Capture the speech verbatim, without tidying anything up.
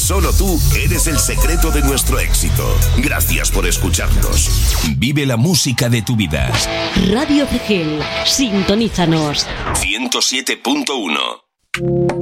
Solo tú eres el secreto de nuestro éxito. Gracias por escucharnos. Vive la música de tu vida. Radio Cegel, sintonízanos. ciento siete punto uno.